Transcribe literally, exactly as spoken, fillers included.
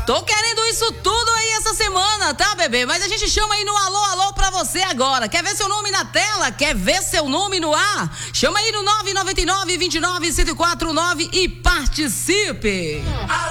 Tô querendo isso tudo aí essa semana, tá, bebê? Mas a gente chama aí no alô, alô pra você agora. Quer ver seu nome na tela? Quer ver seu nome no ar? Chama aí no nove nove nove, dois nove, um zero quatro nove e participe.